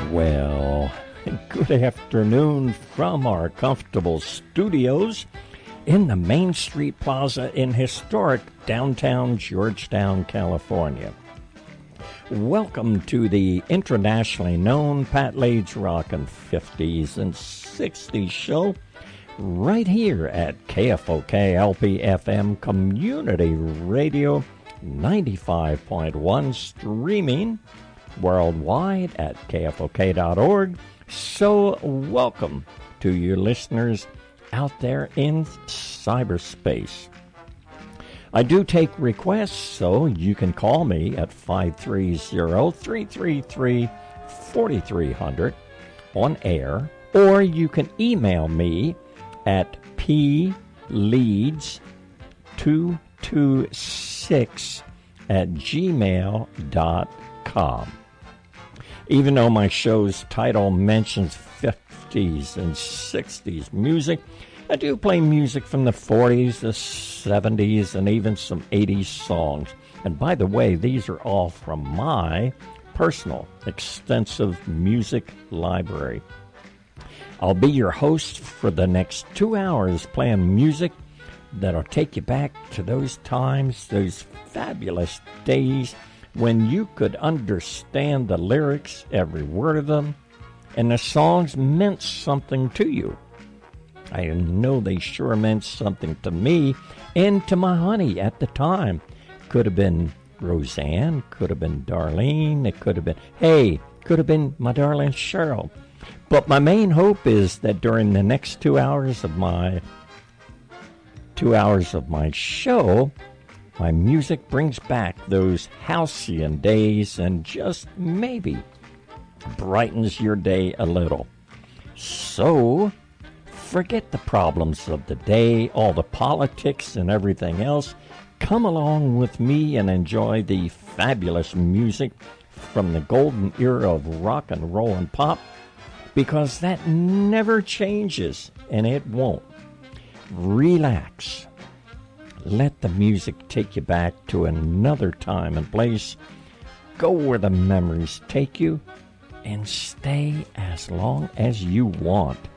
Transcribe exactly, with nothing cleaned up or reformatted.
Well, good afternoon from our comfortable studios in the Main Street Plaza in historic downtown Georgetown, California. Welcome to the internationally known Pat Lade's Rockin' fifties and sixties show right here at K F O K L P F M Community Radio ninety-five point one, streaming worldwide at K F O K dot org. So welcome to your listeners out there in cyberspace. I do take requests, so you can call me at five three zero, three three three, four three zero zero on air, or you can email me at p leads two two six at gmail dot com. Even though my show's title mentions fifties and sixties music, I do play music from the forties, the seventies, and even some eighties songs. And by the way, these are all from my personal, extensive music library. I'll be your host for the next two hours playing music that'll take you back to those times, those fabulous days when you could understand the lyrics, every word of them, and the songs meant something to you. I know they sure meant something to me and to my honey at the time. Could have been Roseanne, could have been Darlene, it could have been, hey, could have been my darling Cheryl. But my main hope is that during the next two hours of my two hours of my show, my music brings back those halcyon days and just maybe brightens your day a little. So, forget the problems of the day, all the politics and everything else. Come along with me and enjoy the fabulous music from the golden era of rock and roll and pop, because that never changes, and it won't. Relax. Let the music take you back to another time and place. Go where the memories take you, and stay as long as you want.